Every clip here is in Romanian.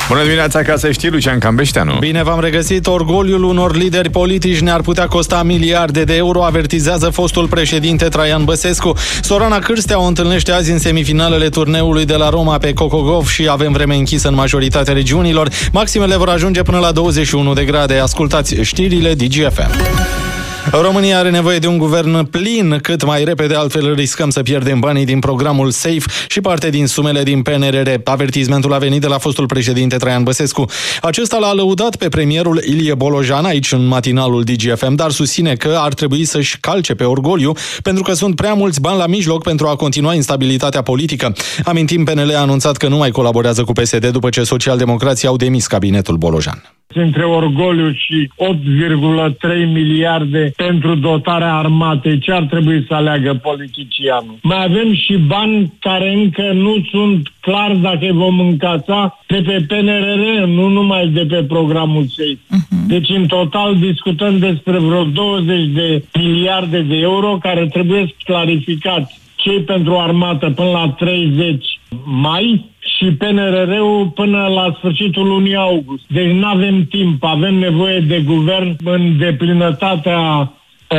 Bună dimineața, ca să știi, Lucian Cambeșteanu. Bine v-am regăsit. Orgoliul unor lideri politici ne-ar putea costa miliarde de euro, avertizează fostul președinte Traian Băsescu. Sorana Cârstea o întâlnește azi în semifinalele turneului de la Roma pe Coco Gauff și avem vreme închisă în majoritatea regiunilor. Maximele vor ajunge până la 21 de grade. Ascultați știrile DGFM. România are nevoie de un guvern plin cât mai repede, altfel riscăm să pierdem banii din programul SAFE și parte din sumele din PNRR. Avertismentul a venit de la fostul președinte Traian Băsescu. Acesta l-a lăudat pe premierul Ilie Bolojan aici în matinalul DGFM, dar susține că ar trebui să-și calce pe orgoliu pentru că sunt prea mulți bani la mijloc pentru a continua instabilitatea politică. Amintim, PNL a anunțat că nu mai colaborează cu PSD după ce socialdemocrații au demis cabinetul Bolojan. Între orgoliu și 8,3 miliarde pentru dotarea armatei, ce ar trebui să aleagă politicianul? Mai avem și bani care încă nu sunt clar dacă vom încasa de pe PNRR, nu numai de pe programul SAFE. Deci în total discutăm despre vreo 20 de miliarde de euro care trebuie clarificați. Cei pentru armată până la 30 mai și PNRR-ul până la sfârșitul lunii august. Deci nu avem timp, avem nevoie de guvern în deplinătatea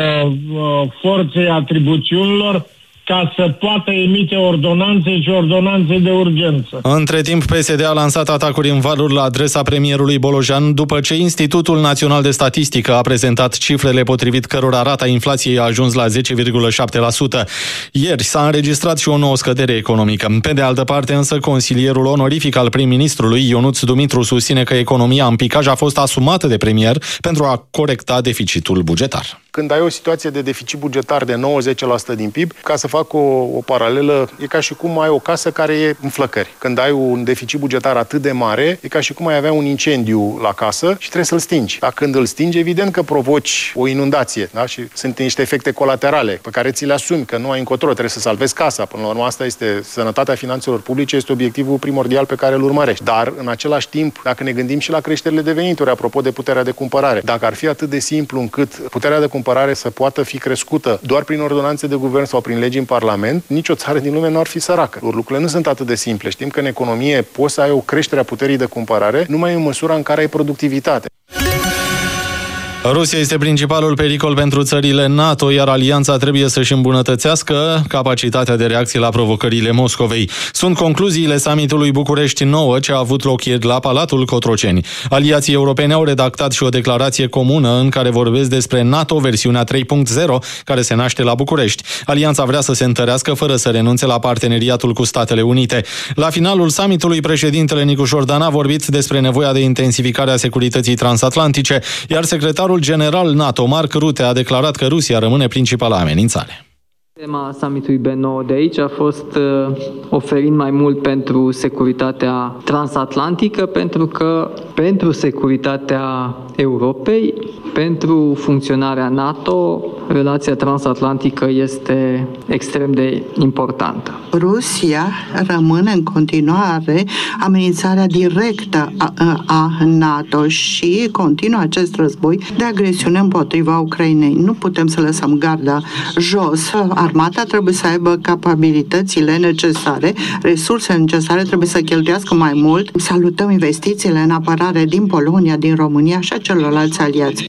forței atribuțiunilor ca să poată emite ordonanțe și ordonanțe de urgență. Între timp, PSD a lansat atacuri în valuri la adresa premierului Bolojan după ce Institutul Național de Statistică a prezentat cifrele potrivit cărora rata inflației a ajuns la 10,7%. Ieri s-a înregistrat și o nouă scădere economică. Pe de altă parte, însă, consilierul onorific al prim-ministrului, Ionuț Dumitru, susține că economia în picaj a fost asumată de premier pentru a corecta deficitul bugetar. Când ai o situație de deficit bugetar de 90% din PIB, ca să fac o paralelă, e ca și cum ai o casă care e în flăcări. Când ai un deficit bugetar atât de mare, e ca și cum ai avea un incendiu la casă și trebuie să-l stingi. Dar când îl stingi, evident că provoci o inundație, da? Și sunt niște efecte colaterale pe care ți le asumi, că nu ai încotro, trebuie să salvezi casa. Până la urmă, asta este sănătatea finanțelor publice, este obiectivul primordial pe care îl urmărești. Dar, în același timp, dacă ne gândim și la creșterile de venituri, apropo de puterea de cumpărare, dacă ar fi atât de simplu încât puterea de cumpărare să poată fi crescută doar prin ordonanțe de guvern sau prin legi în Parlament, nicio țară din lume nu ar fi săracă. Lucrurile nu sunt atât de simple. Știm că în economie poți să ai o creștere a puterii de cumpărare numai în măsura în care ai productivitate. Rusia este principalul pericol pentru țările NATO, iar alianța trebuie să-și îmbunătățească capacitatea de reacție la provocările Moscovei. Sunt concluziile summitului București 9, ce a avut loc ieri la Palatul Cotroceni. Aliații europeni au redactat și o declarație comună în care vorbesc despre NATO versiunea 3.0, care se naște la București. Alianța vrea să se întărească fără să renunțe la parteneriatul cu Statele Unite. La finalul summitului, președintele Nicu Șordan a vorbit despre nevoia de intensificare a securității transatlantice, iar secretarul general NATO, Mark Rutte, a declarat că Rusia rămâne principala amenințare. Tema summitului B9 de aici a fost oferind mai mult pentru securitatea transatlantică, pentru că pentru securitatea Europei, pentru funcționarea NATO, relația transatlantică este extrem de importantă. Rusia rămâne în continuare amenințarea directă a NATO și continuă acest război de agresiune împotriva Ucrainei. Nu putem să lăsăm garda jos. Armata trebuie să aibă capabilitățile necesare, resurse necesare, trebuie să cheltuiască mai mult. Salutăm investițiile în apărare din Polonia, din România și a celorlalți aliați.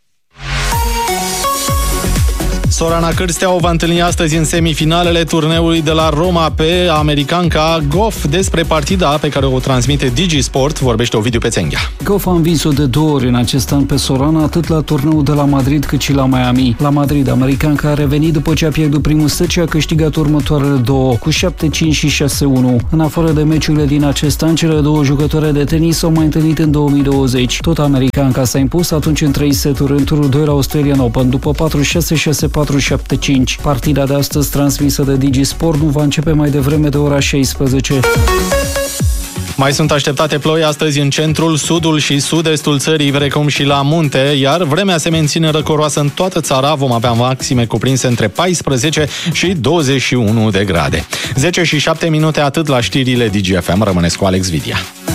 Sorana Cârstea o va întâlni astăzi în semifinalele turneului de la Roma pe americanca Gauff. Despre partida pe care o transmite DigiSport vorbește Ovidiu Pețenghea. Gauff a învins-o de 2 ori în acest an pe Sorana, atât la turneul de la Madrid cât și la Miami. La Madrid, americanca a revenit după ce a pierdut primul set și a câștigat următoarele 2 cu 7-5 și 6-1. În afară de meciurile din acest an, cele 2 jucătoare de tenis s-au mai întâlnit în 2020. Tot americanca s-a impus atunci în 3 seturi în turul 2 la Australian Open, după 4-6, 6-4, 7-5. Partida de astăzi, transmisă de DigiSport, nu va începe mai devreme de ora 16. Mai sunt așteptate ploi astăzi în centrul, sudul și sud-estul țării, precum și la munte, iar vremea se menține răcoroasă în toată țara. Vom avea maxime cuprinse între 14 și 21 de grade. 10 și 7 minute, atât la știrile DGFM. Rămâneți cu Alex Vidia.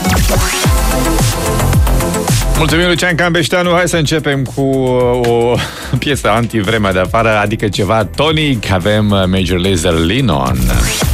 Mulțumim, Lucian Cambeșteanu. Hai să începem cu o piesă anti-vremea de afară, adică ceva tonic. Avem Major Lazer, Lean On.